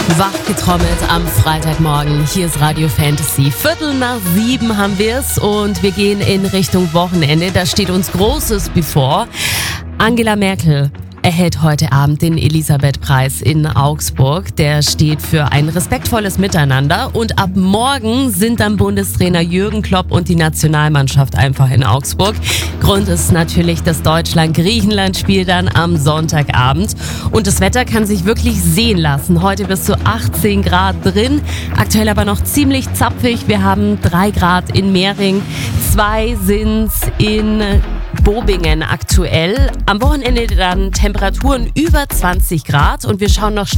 Wach getrommelt am Freitagmorgen. Hier ist Radio Fantasy. 6:45 haben wir es und wir gehen in Richtung Wochenende. Da steht uns Großes bevor. Angela Merkel erhält heute Abend den Elisabeth-Preis in Augsburg. Der steht für ein respektvolles Miteinander. Und ab morgen sind dann Bundestrainer Jürgen Klopp und die Nationalmannschaft einfach in Augsburg. Grund ist natürlich das Deutschland-Griechenland-Spiel dann am Sonntagabend. Und das Wetter kann sich wirklich sehen lassen. Heute bis zu 18 Grad drin. Aktuell aber noch ziemlich zapfig. Wir haben 3 Grad in Mehring. 2 sind's in Bobingen aktuell. Am Wochenende dann Temperaturen über 20 Grad und wir schauen noch